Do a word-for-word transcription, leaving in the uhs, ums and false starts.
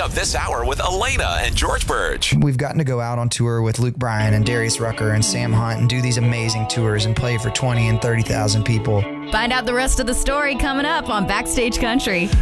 of this hour with Elena and George Burge. We've gotten to go out on tour with Luke Bryan and Darius Rucker and Sam Hunt and do these amazing tours and play for twenty and thirty thousand people. Find out the rest of the story coming up on Backstage Country.